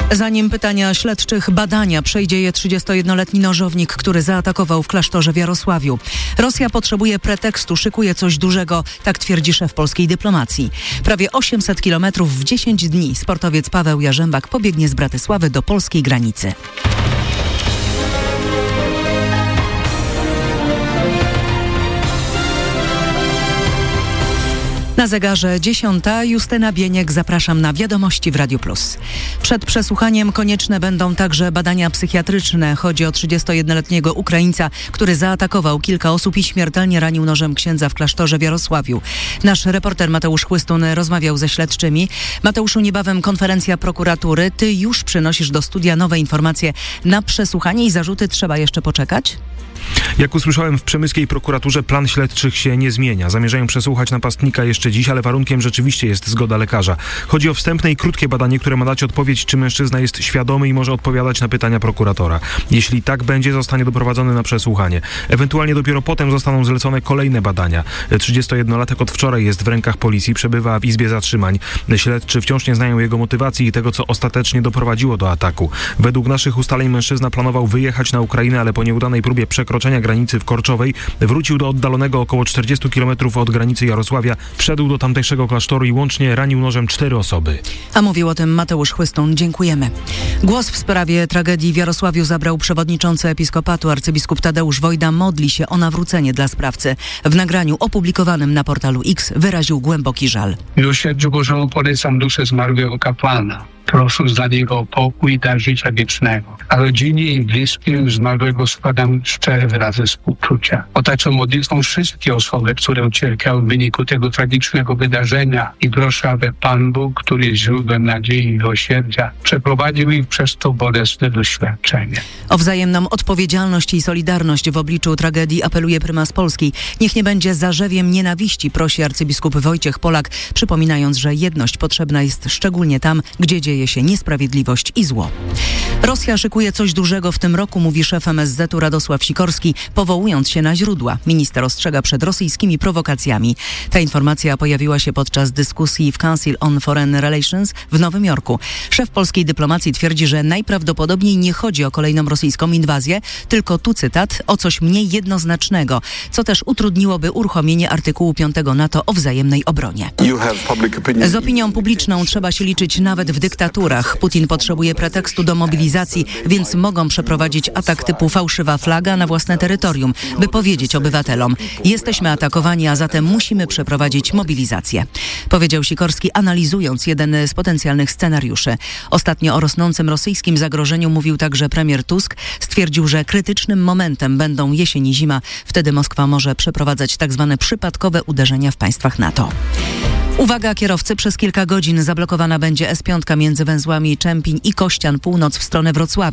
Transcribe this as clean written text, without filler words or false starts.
Zanim pytania śledczych badania przejdzie je 31-letni nożownik, który zaatakował w klasztorze w Jarosławiu. Rosja potrzebuje pretekstu, szykuje coś dużego, tak twierdzi szef polskiej dyplomacji. Prawie 800 kilometrów w 10 dni sportowiec Paweł Jarzębak pobiegnie z Bratysławy do polskiej granicy. Na zegarze 10. Justyna Bieniek, zapraszam na Wiadomości w Radiu Plus. Przed przesłuchaniem konieczne będą także badania psychiatryczne. Chodzi o 31-letniego Ukraińca, który zaatakował kilka osób i śmiertelnie ranił nożem księdza w klasztorze w Jarosławiu. Nasz reporter Mateusz Chłystun rozmawiał ze śledczymi. Mateuszu, niebawem konferencja prokuratury. Ty już przynosisz do studia nowe informacje na przesłuchanie i zarzuty trzeba jeszcze poczekać? Jak usłyszałem w przemyskiej prokuraturze, plan śledczych się nie zmienia. Zamierzają przesłuchać napastnika jeszcze dziś, ale warunkiem rzeczywiście jest zgoda lekarza. Chodzi o wstępne i krótkie badanie, które ma dać odpowiedź, czy mężczyzna jest świadomy i może odpowiadać na pytania prokuratora. Jeśli tak będzie, zostanie doprowadzony na przesłuchanie. Ewentualnie dopiero potem zostaną zlecone kolejne badania. 31-latek od wczoraj jest w rękach policji, przebywa w izbie zatrzymań. Śledczy wciąż nie znają jego motywacji i tego, co ostatecznie doprowadziło do ataku. Według naszych ustaleń mężczyzna planował wyjechać na Ukrainę, ale po nieudanej próbie przekroczenia granicy w Korczowej wrócił do oddalonego około 40 km od granicy Jarosławia, wszedł do tamtejszego klasztoru i łącznie ranił nożem 4 osoby. A mówił o tym Mateusz Chłystun. Dziękujemy. Głos w sprawie tragedii w Jarosławiu zabrał przewodniczący episkopatu arcybiskup Tadeusz Wojda. Modli się o nawrócenie dla sprawcy. W nagraniu opublikowanym na portalu X wyraził głęboki żal. Miłosierdziu Bożemu polecam duszę zmarłego kapłana, prosząc dla niego o pokój i dar życia wiecznego. A rodzinie i bliskim zmarłego składam szczere wyrazy współczucia. Otaczam modlitwą wszystkie osoby, które ucierpiały w wyniku tego tragicznego wydarzenia i proszę, aby Pan Bóg, który jest źródłem nadziei i miłosierdzia, przeprowadził ich przez to bolesne doświadczenie. O wzajemną odpowiedzialność i solidarność w obliczu tragedii apeluje prymas Polski. Niech nie będzie zarzewiem nienawiści, prosi arcybiskup Wojciech Polak, przypominając, że jedność potrzebna jest szczególnie tam, gdzie dzieje się niesprawiedliwość i zło. Rosja szykuje coś dużego w tym roku, mówi szef MSZ-u Radosław Sikorski, powołując się na źródła. Minister ostrzega przed rosyjskimi prowokacjami. Ta informacja pojawiła się podczas dyskusji w Council on Foreign Relations w Nowym Jorku. Szef polskiej dyplomacji twierdzi, że najprawdopodobniej nie chodzi o kolejną rosyjską inwazję, tylko tu cytat, o coś mniej jednoznacznego, co też utrudniłoby uruchomienie artykułu 5 NATO o wzajemnej obronie. Z opinią publiczną trzeba się liczyć nawet w dyktaturach. Putin potrzebuje pretekstu do mobilizacji, więc mogą przeprowadzić atak typu fałszywa flaga na własne terytorium, by powiedzieć obywatelom: jesteśmy atakowani, a zatem musimy przeprowadzić mobilizację. Powiedział Sikorski, analizując jeden z potencjalnych scenariuszy. Ostatnio o rosnącym rosyjskim zagrożeniu mówił także premier Tusk. Stwierdził, że krytycznym momentem będą jesień i zima. Wtedy Moskwa może przeprowadzać tzw. przypadkowe uderzenia w państwach NATO. Uwaga kierowcy, przez kilka godzin zablokowana będzie S5 między węzłami Czempiń i Kościan Północ w stronę Wrocławia.